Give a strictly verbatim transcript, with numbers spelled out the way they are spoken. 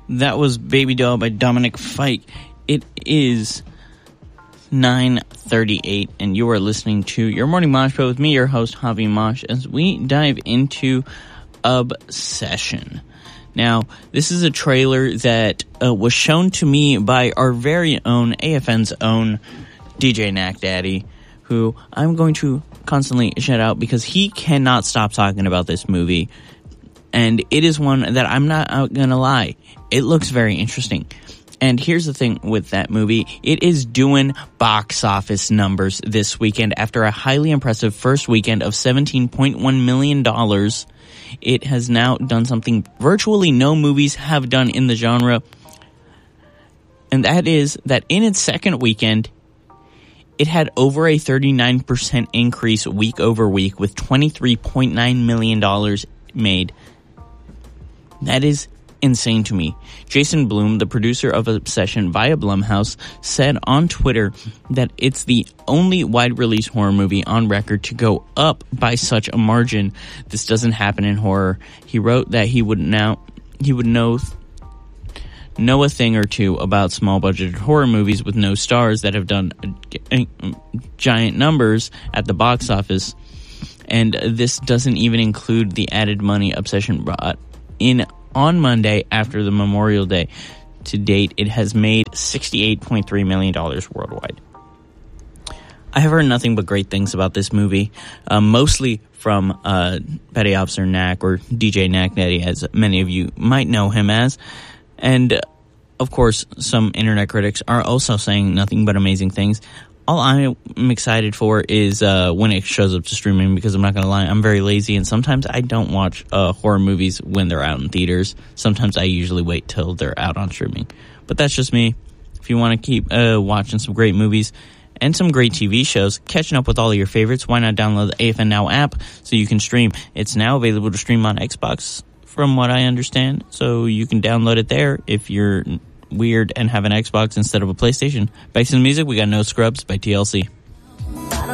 That was Baby Doll by Dominic Fike. It is nine thirty-eight, and you are listening to your Morning Mosh Pit with me, your host, Javi Mosh, as we dive into Obsession. Now, this is a trailer that uh, was shown to me by our very own, A F N's own D J Knack Daddy, who I'm going to constantly shout out because he cannot stop talking about this movie. And it is one that I'm not going to lie. It looks very interesting. And here's the thing with that movie. It is doing box office numbers this weekend after a highly impressive first weekend of seventeen point one million dollars. It has now done something virtually no movies have done in the genre. And that is that in its second weekend, it had over a thirty-nine percent increase week over week with twenty-three point nine million dollars made. That is insane to me. Jason Blum, the producer of Obsession via Blumhouse, said on Twitter that it's the only wide-release horror movie on record to go up by such a margin. This doesn't happen in horror. He wrote that he would now he would know know a thing or two about small-budgeted horror movies with no stars that have done giant numbers at the box office, and this doesn't even include the added money Obsession brought in on Monday after the Memorial Day. To date, it has made sixty-eight point three million dollars worldwide. I have heard nothing but great things about this movie, uh, mostly from uh, Petty Officer Knack, or D J Knack Daddy, as many of you might know him as. And, uh, of course, some internet critics are also saying nothing but amazing things. All I'm excited for is uh, when it shows up to streaming, because I'm not going to lie, I'm very lazy, and sometimes I don't watch uh, horror movies when they're out in theaters. Sometimes I usually wait till they're out on streaming. But that's just me. If you want to keep uh, watching some great movies and some great T V shows, catching up with all of your favorites, why not download the A F N Now app so you can stream? It's now available to stream on Xbox, from what I understand, so you can download it there if you're weird and have an Xbox instead of a PlayStation. Back to the music, we got No Scrubs by T L C.